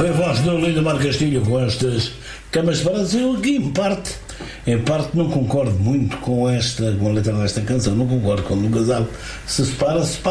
Foi a voz do Lindomar Castilho com estas camas separadas. Eu aqui, em parte não concordo muito com a letra desta canção. Não concordo quando um casal se separa